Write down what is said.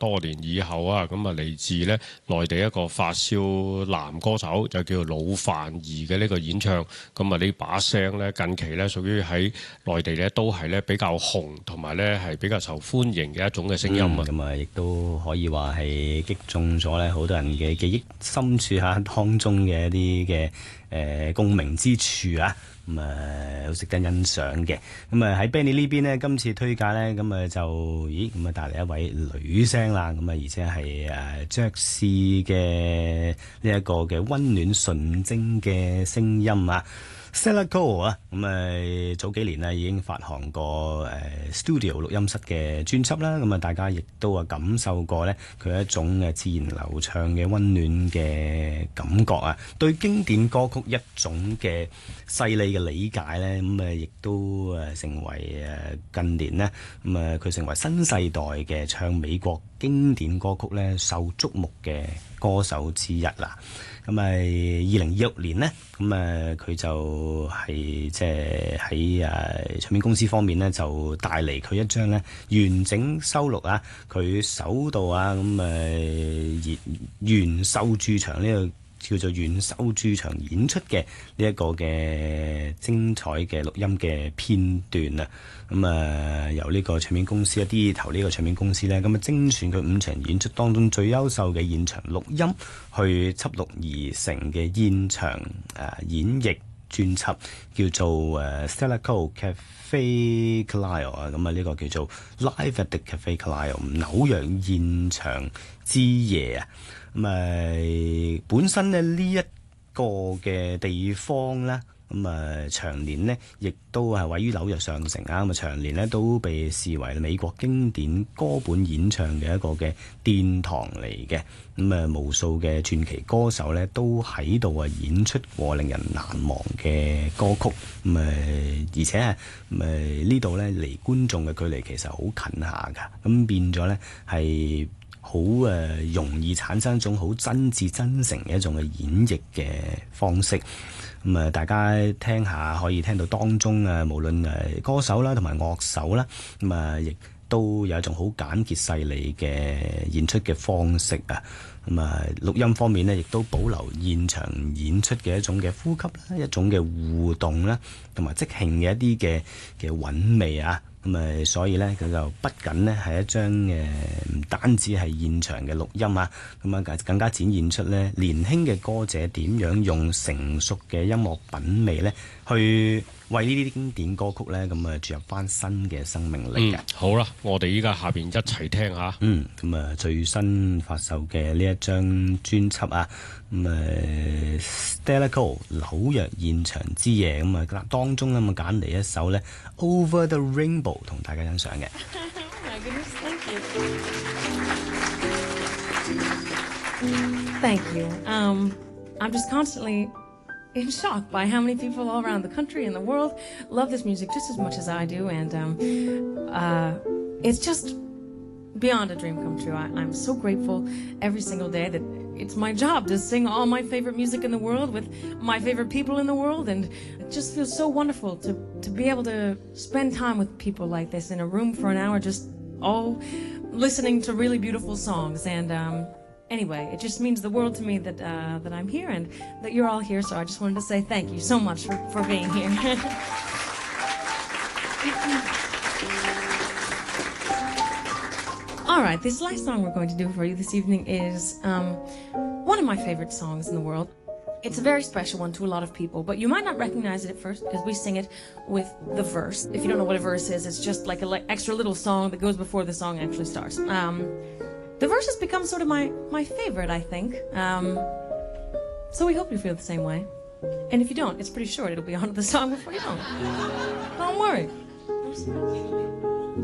多年以後啊，咁啊嚟自咧內地一個發燒男歌手就叫老范兒嘅呢個演唱，咁啊呢把聲咧近期咧屬於喺內地咧都係咧比較紅，同埋咧係比較受歡迎嘅一種嘅聲音啊。 咁啊亦都可以話係擊中咗咧好多人嘅記憶深處嚇當中嘅一啲嘅共鳴之處啊。咁好值得欣賞嘅。咁喺 Benny 呢邊呢，今次推介呢，咁就帶嚟一位女聲啦。咁而且係爵士嘅呢一個嘅溫暖純正嘅聲音啊。Stella Cole 啊，早幾年呢已經發行過studio 錄音室嘅專輯啦，咁大家亦都感受過呢佢一種自然流暢嘅溫暖嘅感覺啊，對經典歌曲一種嘅細膩嘅理解呢，咁亦都成為近年呢，佢成為新世代嘅唱美國經典歌曲呢受矚目嘅歌手之一啦。咁2026年呢，佢就係即係喺唱片公司方面呢，就帶嚟佢一張呢完整收錄啊，佢首度啊原秀駐場呢個叫做原秀駐場演出嘅呢一個嘅精彩嘅錄音嘅片段啊，由呢個唱片公司啲頭呢個唱片公司呢，精選佢5場演出當中最優秀嘅現場錄音，去輯錄而成嘅現場演繹專輯，叫做Stella Cole Cafe Clio 啊，呢個叫做 Live at the Cafe Clio 紐約現場之夜啊。本身呢一個嘅地方呢，長年呢亦都係位於紐約上城啊，長年呢都被視為美國經典歌本演唱嘅一個嘅殿堂嚟嘅。無數嘅傳奇歌手呢都喺度演出過令人難忘嘅歌曲。而且呢度呢離觀眾嘅距離其實好近下噶，咁變咗呢係好容易產生一種好真摯真誠嘅一種嘅演繹嘅方式。大家聽下可以聽到當中無論歌手啦同埋樂手啦，亦都有一種好簡潔細膩嘅演出嘅方式啊。錄音方面呢，亦都保留現場演出嘅一種嘅呼吸啦，一種嘅互動啦，同埋即興嘅一啲嘅韻味啊。所以呢，佢就不僅呢係一張唔單止係現場嘅錄音啊，更加展現出呢年輕嘅歌者點樣用成熟嘅音樂品味呢，去為呢啲經典歌曲呢注入翻新嘅生命力嘅。 好啦，我哋依家下邊一齊聽下。 最新發售嘅呢一張專輯啊，Stella Cole 紐約現場之夜，當中揀嚟一首呢 Over the Rainbow 同大家欣賞嘅。 My goodness, thank you. I'm just constantly in shock by how many people all around the country and the world love this music just as much as I do, and it's just beyond a dream come true. I'm so grateful every single day that it's my job to sing all my favorite music in the world with my favorite people in the world, and it just feels so wonderful to be able to spend time with people like this in a room for an hour, just all listening to really beautiful songs. And anyway, it just means the world to me that that I'm here and that you're all here, so I just wanted to say thank you so much for being here. All right, this last song we're going to do for you this evening is one of my favorite songs in the world. It's a very special one to a lot of people, but you might not recognize it at first because we sing it with the verse. If you don't know what a verse is, it's just like an extra little song that goes before the song actually starts. The verse has become sort of my favorite, I think. So we hope you feel the same way. And if you don't, it's pretty short. It'll be on to the song before you know it. Don't worry.